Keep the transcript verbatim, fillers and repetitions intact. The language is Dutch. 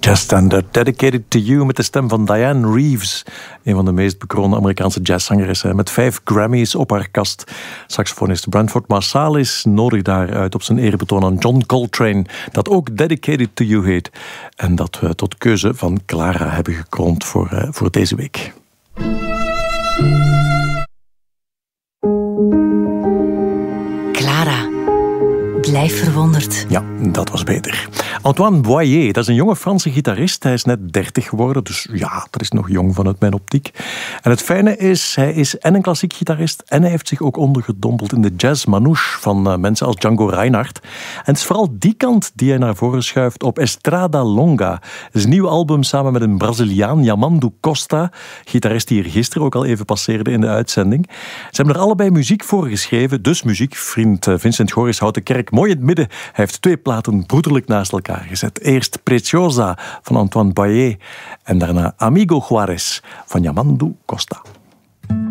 Jazzstandard, Dedicated to You, met de stem van Diane Reeves. Een van de meest bekroonde Amerikaanse jazzzangeressen, met vijf Grammys op haar kast. Saxofonist Branford Marsalis nodigt daaruit op zijn eerbetoon aan John Coltrane, dat ook Dedicated to You heet. En dat we tot keuze van Clara hebben gekroond voor, uh, voor deze week. Clara, blijf verwonderd. Ja, dat was beter. Antoine Boyer, dat is een jonge Franse gitarist. Hij is net dertig geworden, dus ja, dat is nog jong vanuit mijn optiek. En het fijne is, hij is en een klassiek gitarist en hij heeft zich ook ondergedompeld in de jazz manouche van uh, mensen als Django Reinhardt. En het is vooral die kant die hij naar voren schuift op Estrada Longa. Het is een nieuw album samen met een Braziliaan, Yamandu Costa, gitarist die hier gisteren ook al even passeerde in de uitzending. Ze hebben er allebei muziek voor geschreven, dus muziek. Vriend Vincent Goris houdt de kerk mooi in het midden. Hij heeft twee platen broederlijk naast elkaar gezet. Eerst Preciosa van Antoine Boyer en daarna Amigo Juarez van Yamandu Costa.